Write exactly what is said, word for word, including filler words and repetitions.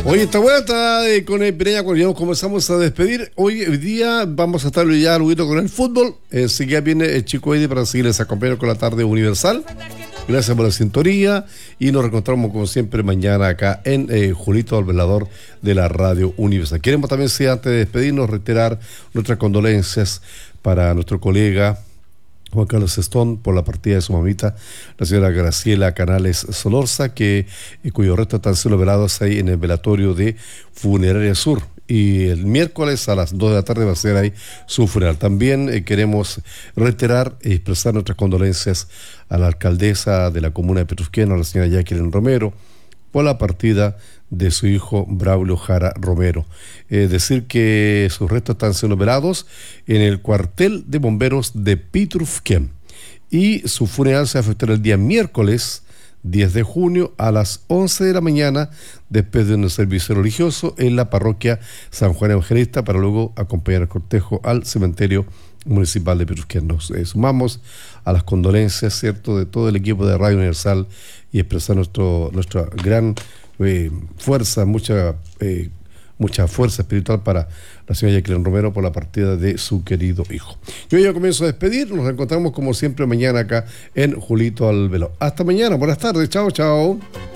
Hoy esta vuelta eh, con el Pireña, cuando ya comenzamos a despedir. Hoy, hoy día vamos a estar ya algo con el fútbol. Enseguida viene el Chico Eddie para seguirles acompañando con la tarde universal. Gracias por la sintonía y nos reencontramos como siempre mañana acá en eh, Julito, el velador de la Radio Universal. Queremos también, sí, antes de despedirnos, reiterar nuestras condolencias para nuestro colega Juan Carlos Estón por la partida de su mamita, la señora Graciela Canales Solorza, que eh, cuyos restos están siendo velados ahí en el velatorio de Funeraria Sur. Y el miércoles a las dos de la tarde va a ser ahí su funeral. También eh, queremos reiterar y expresar nuestras condolencias a la alcaldesa de la comuna de Petrusqueno, a la señora Jacqueline Romero, por la partida de su hijo Braulio Jara Romero. Es eh, decir que sus restos están siendo velados en el cuartel de bomberos de Petrusquén. Y su funeral se efectuará el día miércoles diez de junio a las once de la mañana, después de un servicio religioso en la parroquia San Juan Evangelista, para luego acompañar el cortejo al cementerio municipal de Petrusquén. Nos eh, sumamos a las condolencias, ¿cierto?, de todo el equipo de Radio Universal y expresar nuestro, nuestra gran eh, fuerza, mucha eh, mucha fuerza espiritual para la señora Jacqueline Romero por la partida de su querido hijo. Yo ya comienzo a despedir, nos encontramos como siempre mañana acá en Julito al Velo. Hasta mañana, buenas tardes, chao, chao.